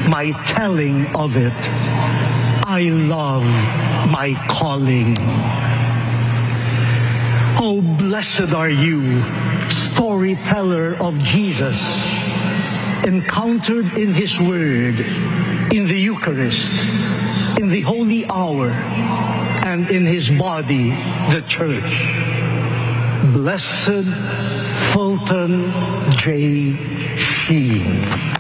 my telling of it. I love my calling. Oh, blessed are you, storyteller of Jesus, encountered in His Word, in the Eucharist, in the Holy Hour, and in His body, the Church. Blessed Fulton J. Sheen.